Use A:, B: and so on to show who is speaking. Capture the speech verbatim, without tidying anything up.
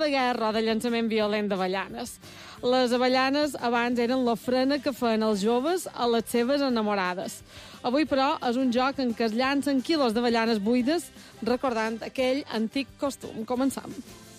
A: de guerra o de llançament violent d'avellanes. Les avellanes abans eren l'ofrena que feien els joves a les seves enamorades. Avui, però, és un joc en què es llancen quilos d'avellanes buides recordant aquell antic costum. Començam.